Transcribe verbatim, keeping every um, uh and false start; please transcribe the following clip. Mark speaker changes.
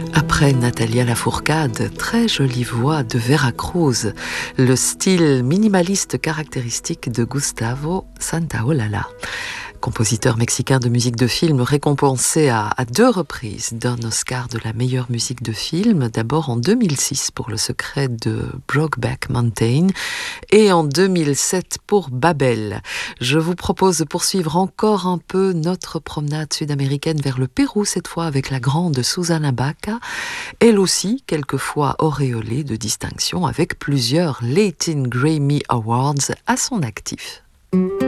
Speaker 1: Après Natalia Lafourcade, très jolie voix de Veracruz, le style minimaliste caractéristique de Gustavo Santaolalla. Compositeur mexicain de musique de film récompensé à, à deux reprises d'un Oscar de la meilleure musique de film, d'abord en deux mille six pour Le secret de Brokeback Mountain et en deux mille sept pour Babel. Je vous propose de poursuivre encore un peu notre promenade sud-américaine vers le Pérou, cette fois avec la grande Susana Baca, elle aussi quelquefois auréolée de distinctions avec plusieurs Latin Grammy Awards à son actif.